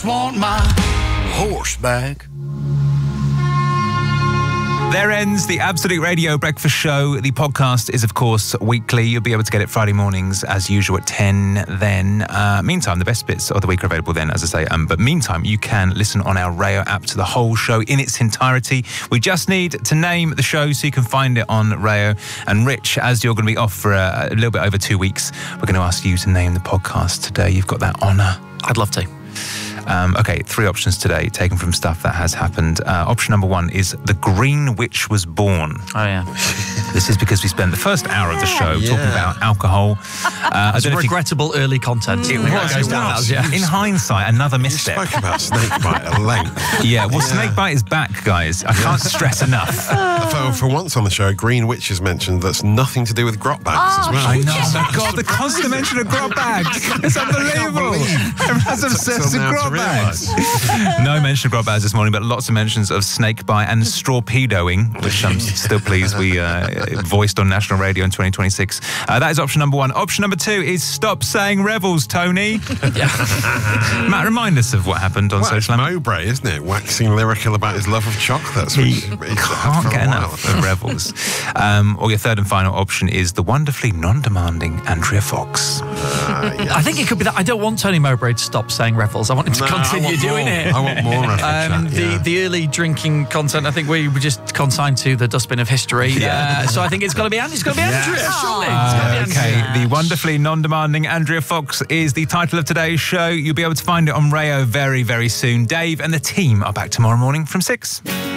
Want my horse back. There ends the Absolute Radio Breakfast Show. The podcast is, of course, weekly. You'll be able to get it Friday mornings, as usual, at 10 then. Meantime, the best bits of the week are available then, as I say. But meantime, you can listen on our Rayo app to the whole show in its entirety. We just need to name the show so you can find it on Rayo. And Rich, as you're going to be off for a little bit over 2 weeks, we're going to ask you to name the podcast today. You've got that honour. I'd love to. Okay, 3 options today, taken from stuff that has happened. Option number 1 is The Green Witch Was Born. Oh, yeah. This is because we spent the first hour of the show talking about alcohol. It's regrettable early content. It was. In hindsight, another misstep. You spoke about snakebite at length. Yeah, well, snakebite is back, guys. I can't stress enough. For once on the show, Green Witch is mentioned. That's nothing to do with grot bags as well. I know. Oh, God, the constant mention of grot bags. It's unbelievable. Everyone's obsessed with grot bags. No mention of grot bags this morning, but lots of mentions of snakebite and strawpedoing, which I'm still pleased we voiced on national radio in 2026. That is option number 1. Option number 2 is stop saying revels, Tony. Matt, remind us of what happened on social media. Mowbray, isn't it? Waxing lyrical about his love of chocolates. He can't get enough of revels. Or your third and final option is the wonderfully non-demanding Andrea Fox. Yes. I think it could be that. I don't want Tony Mowbray to stop saying revels. I want him to continue doing it. I want more reference. The early drinking content, I think we were just consigned to the dustbin of history. So I think it's got to be Andrea. Surely. Okay, the wonderfully non-demanding Andrea Fox is the title of today's show. You'll be able to find it on Rayo very, very soon. Dave and the team are back tomorrow morning from 6.